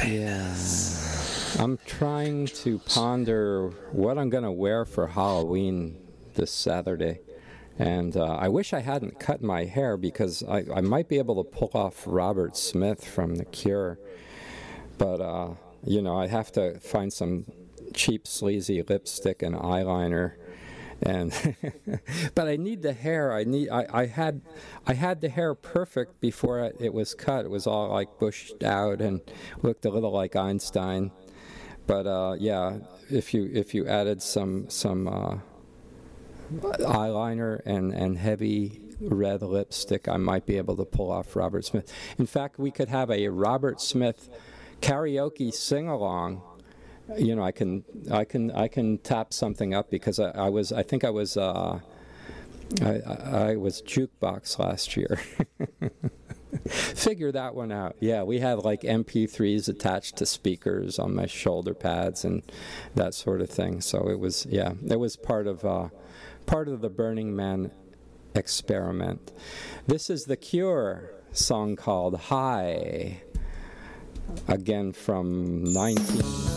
Yeah. I'm trying to ponder what I'm going to wear for Halloween this Saturday. And I wish I hadn't cut my hair because I might be able to pull off Robert Smith from The Cure. But, I have to find some cheap, sleazy lipstick and eyeliner. And but I need the hair. I had the hair perfect before it was cut. It was all like bushed out and looked a little like Einstein. But if you added some eyeliner and heavy red lipstick, I might be able to pull off Robert Smith. In fact, we could have a Robert Smith karaoke sing-along. I can tap something up because I was jukebox last year. Figure that one out. Yeah, we have like MP3s attached to speakers on my shoulder pads and that sort of thing. So it was part of the Burning Man experiment. This is The Cure, song called High, again from 19...